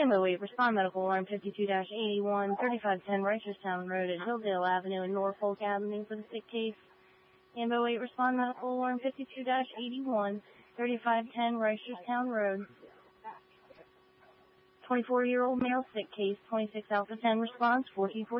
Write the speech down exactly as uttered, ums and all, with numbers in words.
Ambo eight, respond medical alarm fifty-two eighty-one, thirty-five ten Reisterstown Road at Hilldale Avenue and Norfolk Avenue for the sick case. Ambo eight, respond medical alarm fifty-two eighty-one, thirty-five ten Reisterstown Road. twenty-four-year-old male sick case, twenty-six Alpha ten response, fourteen forty.